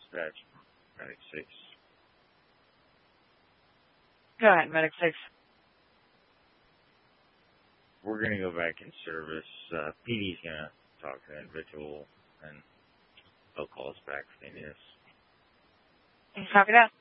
dispatch, Medic 6. Go ahead, Medic 6. We're going to go back in service. PD's going to talk to the individual, and they'll call us back if they need us. Copy that.